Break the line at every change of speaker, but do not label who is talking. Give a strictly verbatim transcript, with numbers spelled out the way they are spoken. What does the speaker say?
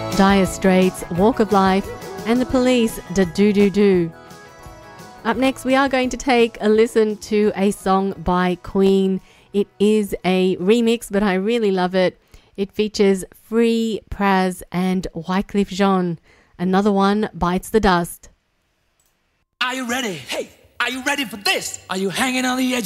Dire Straits, Walk of Life, and The Police, Da Do Do Do. Up next, we are going to take a listen to a song by Queen. It is a remix, but I really love it. It features Free, Praz, and Wyclef Jean. Another One Bites the Dust.
Are you ready? Hey, are you ready for this? Are you hanging on the edge